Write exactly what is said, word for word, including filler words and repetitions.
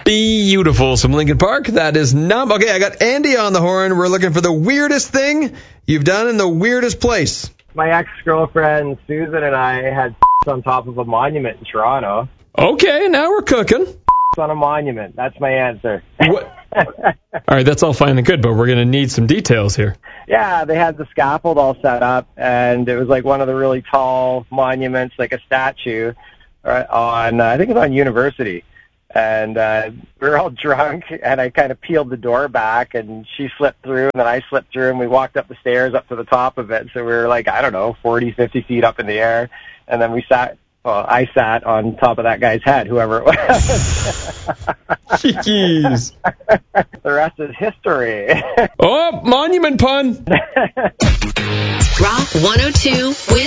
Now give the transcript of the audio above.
Beautiful. Some Linkin Park. That is numb. Okay, I got Andy on the horn. We're looking for the weirdest thing you've done in the weirdest place. My ex-girlfriend Susan and I had on top of a monument in Toronto. Okay, now we're cooking. On a monument. That's my answer. What? All right, that's all fine and good, but we're going to need some details here. Yeah, they had the scaffold all set up, and it was like one of the really tall monuments, like a statue, right, on, uh, I think it was on University. And uh, we were all drunk, and I kind of peeled the door back, and she slipped through, and then I slipped through, and we walked up the stairs up to the top of it. So we were like, I don't know, forty, fifty feet up in the air, and then we sat, well, I sat on top of that guy's head, whoever it was. Jeez. The rest is history. Oh, monument pun. Rock one oh two with